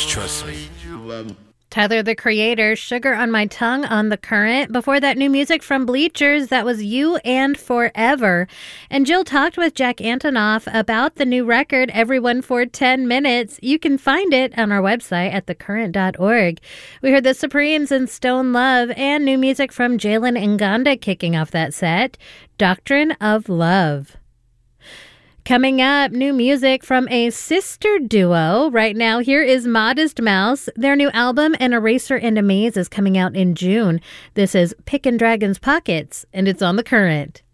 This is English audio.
Just trust me. Tyler, the Creator, Sugar on My Tongue on The Current. Before that, new music from Bleachers, that was You and Forever. And Jill talked with Jack Antonoff about the new record, Everyone for 10 Minutes. You can find it on our website at thecurrent.org. We heard the Supremes and Stone Love, and new music from Jalen Nganda kicking off that set, Doctrine of Love. Coming up, new music from a sister duo. Right now, here is Modest Mouse. Their new album, An Eraser and a Maze, is coming out in June. This is Pickin' Dragon's Pockets, and it's on The Current.